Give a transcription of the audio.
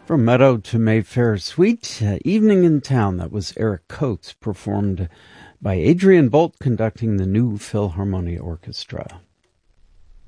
From Meadow to Mayfair Suite, Evening in Town. That was Eric Coates, performed by Adrian Bolt, conducting the New Philharmonia Orchestra.